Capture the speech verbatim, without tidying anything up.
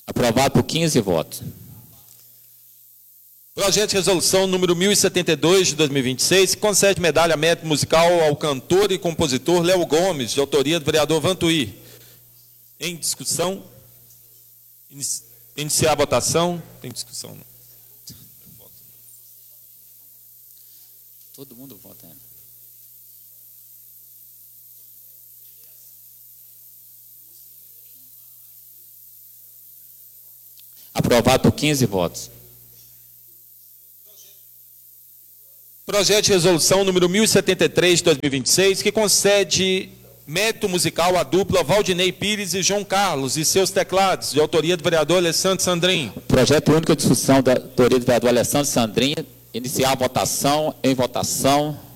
Aprovado por quinze votos. Projeto de resolução número mil e setenta e dois, de dois mil e vinte e seis, que concede medalha mérito musical ao cantor e compositor Léo Gomes, de autoria do vereador Vantuí. Em discussão? Inici- Iniciar a votação? Tem discussão? Não. Todo mundo vota. Né? Aprovado por quinze votos. Projeto de resolução número mil e setenta e três, de dois mil e vinte e seis, que concede mérito musical à dupla Valdinei Pires e João Carlos e seus teclados, de autoria do vereador Alessandro Sandrin. Projeto único de discussão da autoria do vereador Alessandro Sandrin. Iniciar a votação. Em votação.